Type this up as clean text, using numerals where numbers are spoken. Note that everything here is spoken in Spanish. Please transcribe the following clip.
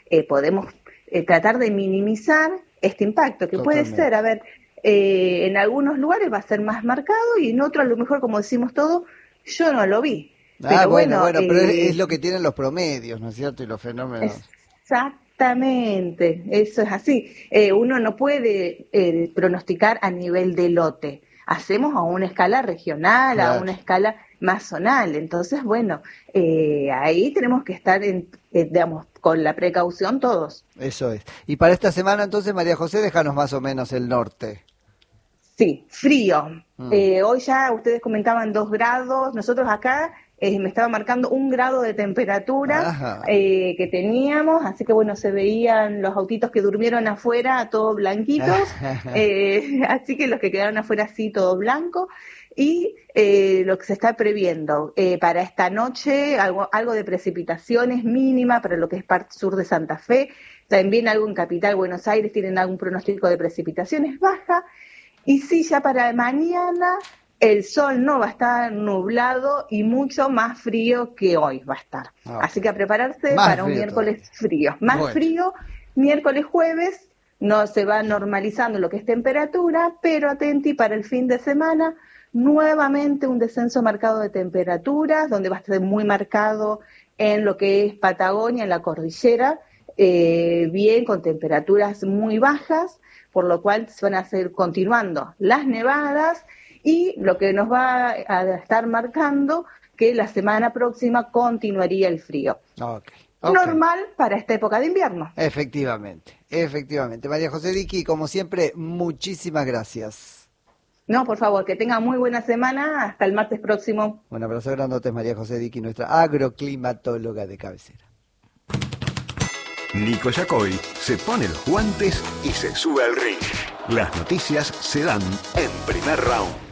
podemos tratar de minimizar este impacto, que puede Totalmente. ser, a ver, en algunos lugares va a ser más marcado y en otros a lo mejor, como decimos todo, yo no lo vi. Ah, Pero bueno, bueno, bueno, pero es lo que tienen los promedios, ¿no es cierto? Y los fenómenos. exactamente, eso es así. Uno no puede pronosticar a nivel de lote. Hacemos a una escala regional, a Claro, una escala más zonal. Entonces, bueno, ahí tenemos que estar, digamos, con la precaución todos. eso es. Y para esta semana entonces, María José, déjanos más o menos el norte. Sí, frío. Mm. Hoy ya ustedes comentaban 2 grados. Nosotros acá me estaba marcando 1 grado de temperatura Ajá. que teníamos, así que bueno, se veían los autitos que durmieron afuera, todos blanquitos, así que los que quedaron afuera sí, todo blanco. Y lo que se está previendo para esta noche, algo de precipitaciones mínima para lo que es parte sur de Santa Fe, también algo en Capital Buenos Aires tienen algún pronóstico de precipitaciones baja. Y sí, ya para mañana el sol no va a estar nublado y mucho más frío que hoy va a estar. Ah, ok. Así que a prepararse Más para un frío miércoles todavía. frío. Más Bueno, frío, miércoles, jueves, no se va normalizando lo que es temperatura, pero atenti para el fin de semana, nuevamente un descenso marcado de temperaturas, donde va a estar muy marcado en lo que es Patagonia, en la cordillera, bien con temperaturas muy bajas, por lo cual se van a seguir continuando las nevadas y lo que nos va a estar marcando que la semana próxima continuaría el frío. ok, ok. Normal para esta época de invierno. Efectivamente, efectivamente. María José Diqui, como siempre, muchísimas gracias. No, por favor, que tengan muy buena semana. Hasta el martes próximo. Un abrazo grandote, María José Diqui, nuestra agroclimatóloga de cabecera. Nico Yacoy se pone los guantes y se sube al ring. Las noticias se dan en primer round.